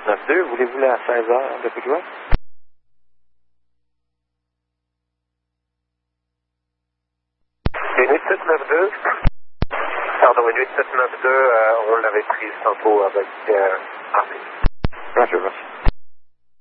8792, voulez-vous la à 16h de Coudjoie? Une 8792. Pardon, une 8792, on l'avait prise tantôt avec Armée. Roger, merci.